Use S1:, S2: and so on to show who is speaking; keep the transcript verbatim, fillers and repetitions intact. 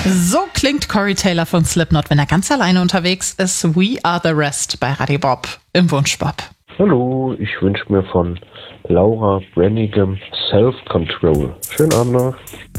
S1: So klingt Corey Taylor von Slipknot, wenn er ganz alleine unterwegs ist. We Are The Rest bei Radio Bob im Wunschbob.
S2: Hallo, ich wünsche mir von Laura Branigan Self-Control. Schönen Abend noch.